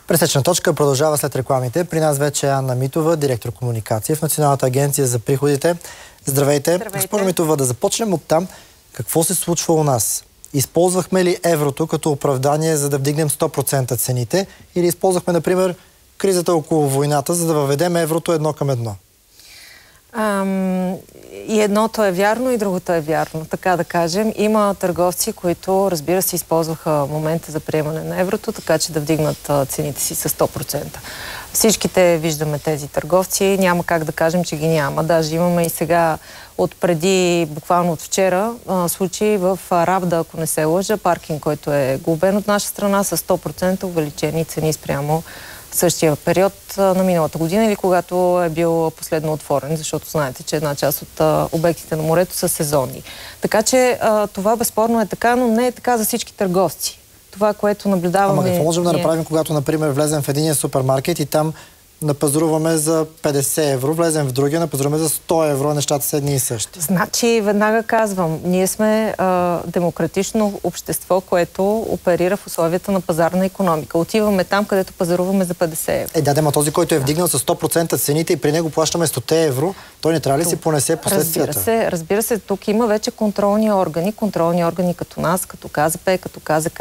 Пресечна точка продължава след рекламите. При нас вече е Анна Митова, директор комуникация в Националната агенция за приходите. Здравейте. Госпожо Митова, да започнем от там. Какво се случва у нас? Използвахме ли еврото като оправдание, за да вдигнем 100% цените? Или използвахме, например, кризата около войната, за да въведем еврото едно към едно? И едното е вярно, и другото е вярно. Така да кажем, има търговци, които, разбира се, използваха момента за приемане на еврото, така че да вдигнат цените си с 100%. Всичките виждаме тези търговци, няма как да кажем, че ги няма. Даже имаме и сега буквално от вчера, случаи в Равда, ако не се лъжа, паркинг, който е глобен от наша страна с 100% увеличени цени спрямо същия период на миналата година или когато е бил последно отворен, защото знаете, че една част от обектите на морето са сезонни. Така че това безспорно е така, но не е така за всички търговци. Това, което наблюдаваме... Ама какво можем да направим, когато, например, влезем в единия супермаркет и там напазаруваме за 50 евро, влезем в другия, напазаруваме за 100 евро, нещата са едни и същи. Значи, веднага казвам, ние сме демократично общество, което оперира в условията на пазарна икономика. Отиваме там, където пазаруваме за 50 евро. Ама този, който е вдигнал с 100% цените и при него плащаме 100 евро, той не трябва ли си понесе последствията? Разбира се, тук има вече контролни органи като нас, като КЗП, като КЗК.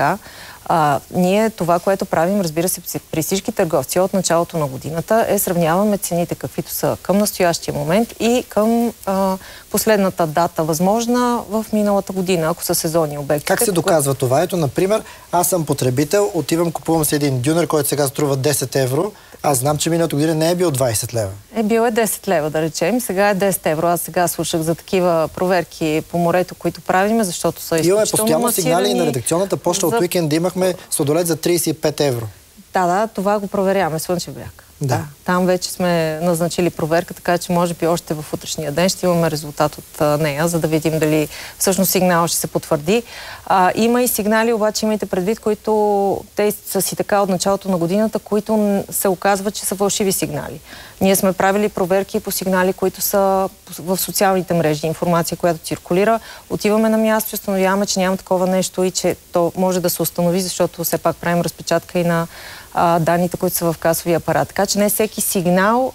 Ние това, което правим, разбира се, при всички търговци от началото на годината е сравняваме цените, каквито са към настоящия момент и към последната дата, възможна в миналата година, ако са сезонни обекти. Как се доказва това? Ето, например, аз съм потребител, отивам, купувам си един дюнер, който сега струва 10 евро. Аз знам, че миналата година не е бил 20 лева. Бил е 10 лева, да речем. Сега е 10 евро. Аз сега слушах за такива проверки по морето, които правиме, защото са изключително масирани. Имаме постоянно сигнали и на редакционната поща от уикенда имахме сладолед за 35 евро. Да, това го проверяваме. Слънчев бряг. Да. Там вече сме назначили проверка, така че може би още в утрешния ден ще имаме резултат от нея, за да видим дали всъщност сигнал ще се потвърди. Има и сигнали, обаче имайте предвид, които те са си така от началото на годината, които се оказват, че са фалшиви сигнали. Ние сме правили проверки по сигнали, които са в социалните мрежи, информация, която циркулира. Отиваме на място, установяваме, че няма такова нещо и че то може да се установи, защото все пак правим разпечатка и на данните, които са в касовия апарат. Така че не всеки сигнал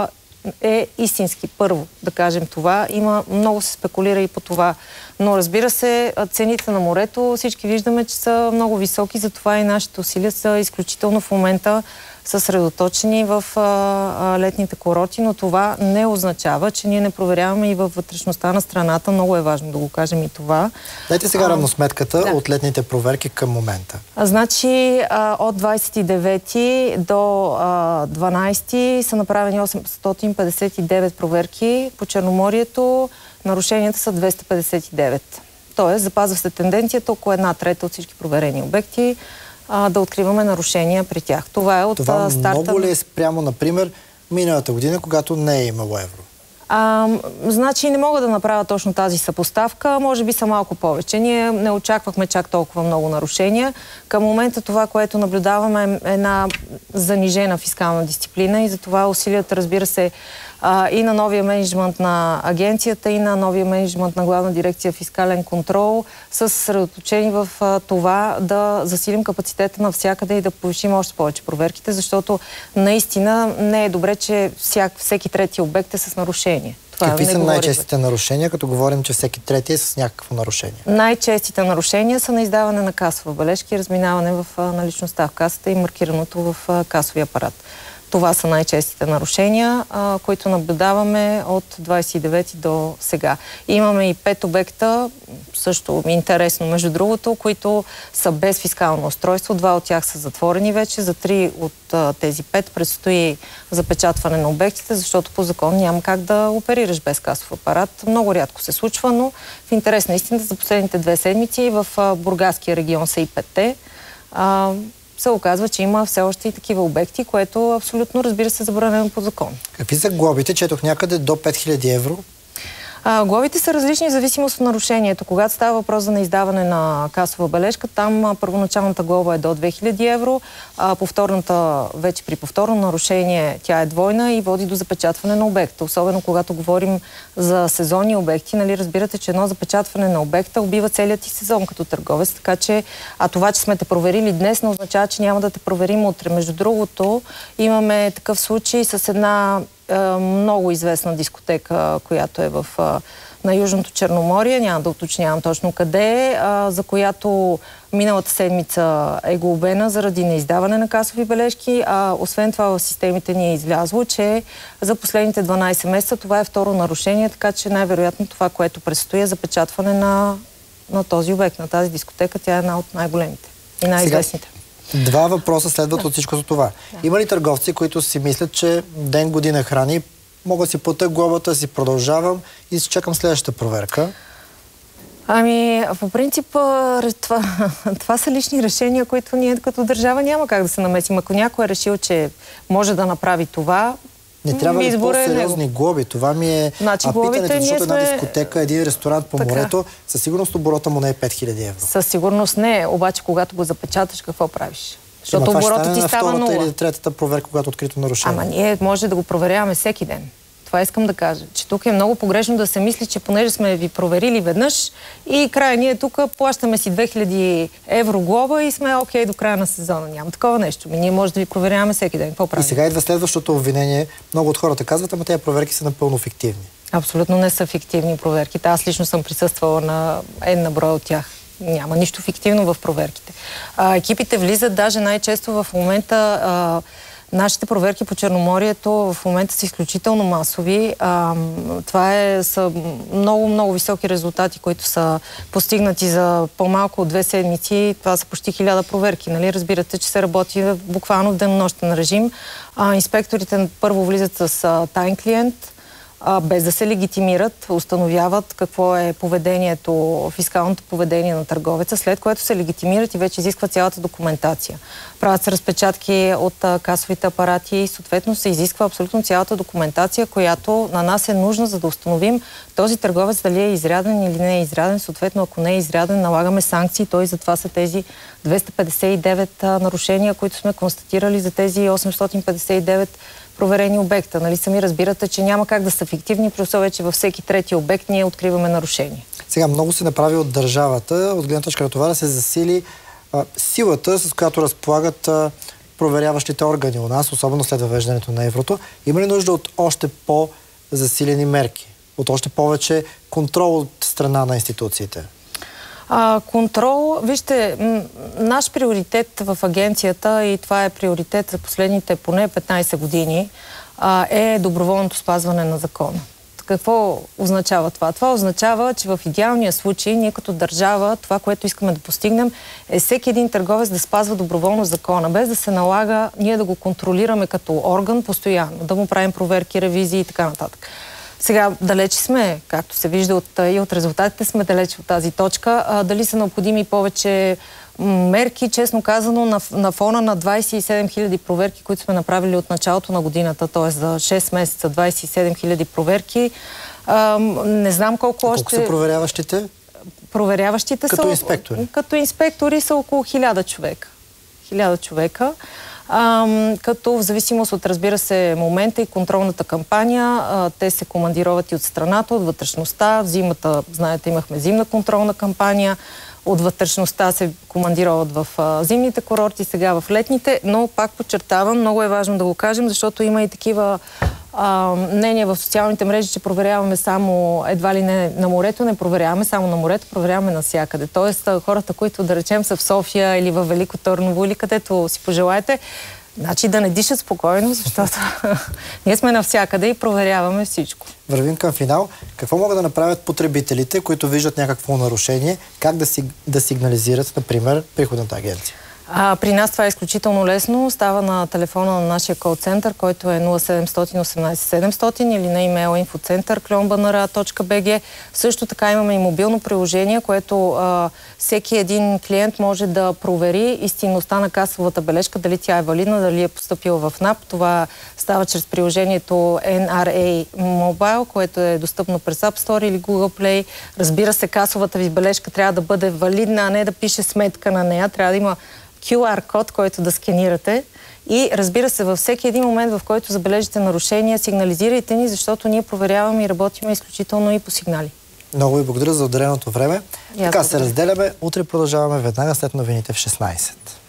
е истински. Първо, да кажем това. Много се спекулира и по това. Но разбира се, цените на морето всички виждаме, че са много високи, затова и нашите усилия са изключително в момента съсредоточени в летните курорти, но това не означава, че ние не проверяваме и във вътрешността на страната. Много е важно да го кажем и това. Дайте сега равносметката от летните проверки към момента. Значи от 29 до 12 са направени 859 проверки по Черноморието. Нарушенията са 259. Тоест, запазва се тенденцията около 1/3 от всички проверени обекти да откриваме нарушения при тях. Това е от старта. Това много ли е спрямо, например, миналата година, когато не е имало евро? Значи не мога да направя точно тази съпоставка, може би са малко повече. Ние не очаквахме чак толкова много нарушения. Към момента това, което наблюдаваме е една занижена фискална дисциплина и затова усилията, разбира се, и на новия мениджмънт на агенцията, и на новия мениджмънт на Главна дирекция фискален контрол са съсредоточени в това да засилим капацитета навсякъде и да повишим още повече проверките, защото наистина не е добре, че всеки трети обект е с нарушение. Какви са най-честите нарушения, като говорим, че всеки трети е с някакво нарушение? Най-честите нарушения са на издаване на касова бележка и разминаване в наличността в касата и маркираното в касовия апарат. Това са най-честите нарушения, които наблюдаваме от 29 до сега. Имаме и 5 обекта, също интересно между другото, които са без фискално устройство. 2 от тях са затворени вече. За 3 от тези 5 предстои запечатване на обектите, защото по закон няма как да оперираш без касов апарат. Много рядко се случва, но в интерес на истината за последните 2 седмици в Бургаския регион са и 5-те. Се оказва, че има все още и такива обекти, което абсолютно, разбира се, забранено по закон. Какви са глобите? Четох някъде до 5000 евро. Глобите са различни в зависимост от нарушението. Когато става въпрос за неиздаване на касова бележка, там първоначалната глоба е до 2000 евро, вече при повторно нарушение тя е двойна и води до запечатване на обекта. Особено когато говорим за сезонни обекти, нали, разбирате, че едно запечатване на обекта убива целият ти сезон като търговец, така че това, че сме те проверили днес, не означава, че няма да те проверим утре. Между другото, имаме такъв случай с една много известна дискотека, която е на Южното Черноморие, няма да уточнявам точно къде е, за която миналата седмица е глобена заради неиздаване на касови бележки. Освен това в системите ни е излязло, че за последните 12 месеца това е второ нарушение, така че най-вероятно това, което предстои е запечатване на този обект, на тази дискотека. Тя е една от най-големите и най-известните. Два въпроса следват от всичко за това. Има ли търговци, които си мислят, че ден година храни, мога да си платя глобата, си продължавам и си чакам следващата проверка? По принцип, това са лични решения, които ние като държава няма как да се намесим. Ако някой е решил, че може да направи това, не трябва ли по-сериозни глоби? Това ми е питането, защото една дискотека, един ресторант по морето, със сигурност оборота му не е 5000 евро. Със сигурност не, обаче когато го запечаташ, какво правиш? Защото оборота ти става 0. Това ще стане на втората или третата проверка, когато открито нарушение. Ние може да го проверяваме всеки ден. Това искам да кажа, че тук е много погрешно да се мисли, че понеже сме ви проверили веднъж и края ние тук плащаме си 2000 евро глоба и сме окей до края на сезона. Няма такова нещо. Ние може да ви проверяваме всеки ден. Какво правим? И сега идва следващото обвинение. Много от хората казват, ама тези проверки са напълно фиктивни. Абсолютно не са фиктивни проверките. Аз лично съм присъствала на една брой от тях. Няма нищо фиктивно в проверките. Екипите влизат даже най-често в момента. Нашите проверки по Черноморието в момента са изключително масови. Това са много високи резултати, които са постигнати за по-малко от 2 седмици. Това са почти 1000 проверки. Нали? Разбирате, че се работи буквално в денонощен режим. Инспекторите първо влизат с таен клиент, без да се легитимират, установяват какво е поведението, фискалното поведение на търговеца, след което се легитимират и вече изискват цялата документация. Правят се разпечатки от касовите апарати и съответно се изисква абсолютно цялата документация, която на нас е нужна, за да установим този търговец дали е изряден или не е изряден. Съответно, ако не е изряден, налагаме санкции. Той затова са тези 259 нарушения, които сме констатирали за тези 859 проверени обекта. Нали, сами разбирате, че няма как да са фиктивни, при условие, че във всеки трети обект ние откриваме нарушение. Сега много се направи от държавата, от гледна точка на това да се засили силата, с която разполагат проверяващите органи у нас, особено след въвеждането на еврото. Има ли нужда от още по-засилени мерки? От още повече контрол от страна на институциите? Контрол, вижте, наш приоритет в агенцията, и това е приоритет за последните поне 15 години, е доброволното спазване на закона. Какво означава това? Това означава, че в идеалния случай ние като държава, това, което искаме да постигнем, е всеки един търговец да спазва доброволно закона, без да се налага ние да го контролираме като орган постоянно, да му правим проверки, ревизии и така нататък. Сега, далече сме, както се вижда и от резултатите, сме далече от тази точка. Дали са необходими повече мерки, честно казано, на фона на 27 000 проверки, които сме направили от началото на годината, т.е. за 6 месеца 27 000 проверки. Не знам колко още... Колко са проверяващите? Проверяващите като инспектори? Като инспектори са около 1000 човека. 1000 човека. Като в зависимост от, разбира се, момента и контролната кампания, те се командироват и от страната, от вътрешността. В зимата, знаете, имахме зимна контролна кампания. От вътрешността се командироват в зимните курорти, сега в летните, но пак подчертавам, много е важно да го кажем, защото има и такива мнения в социалните мрежи, че проверяваме само едва ли не на морето, не проверяваме само на морето, проверяваме навсякъде. Тоест хората, които да речем са в София или в Велико Търново или където си пожелаете, значи да не дишат спокойно, защото ние сме навсякъде и проверяваме всичко. Вървим към финал. Какво могат да направят потребителите, които виждат някакво нарушение? Как да сигнализират, например, приходната агенция? При нас това е изключително лесно. Става на телефона на нашия кол-център, който е 0700 18 700 или на имейл infocenter@bnr.bg. Също така имаме и мобилно приложение, което всеки един клиент може да провери истинността на касовата бележка, дали тя е валидна, дали е поступила в НАП. Това става чрез приложението NRA Mobile, което е достъпно през App Store или Google Play. Разбира се, касовата ви бележка трябва да бъде валидна, а не да пише сметка на нея. Трябва да има QR код, който да сканирате. И разбира се, във всеки един момент, в който забележите нарушения, сигнализирайте ни, защото ние проверяваме и работим изключително и по сигнали. Много ви благодаря за отделеното време. Така се разделяме. Утре продължаваме веднага след новините в 16.